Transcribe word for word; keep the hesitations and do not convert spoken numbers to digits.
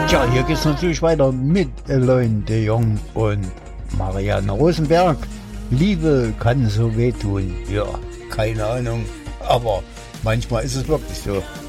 Tja, hier geht's natürlich weiter mit Eloine de Jong und Marianne Rosenberg. Liebe kann so wehtun. Ja, keine Ahnung, aber manchmal ist es wirklich so.